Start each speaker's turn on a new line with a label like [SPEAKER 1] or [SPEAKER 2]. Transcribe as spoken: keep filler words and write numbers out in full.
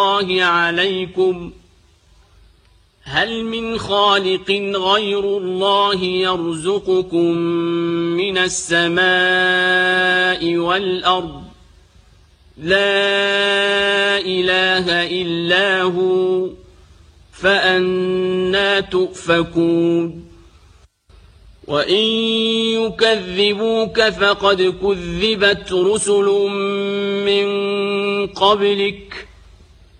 [SPEAKER 1] الله عليكم هل من خالق غير الله يرزقكم من السماء والأرض لا إله إلا هو فأنى تؤفكون وإن يكذبوك فقد كذبت رسل من قبلك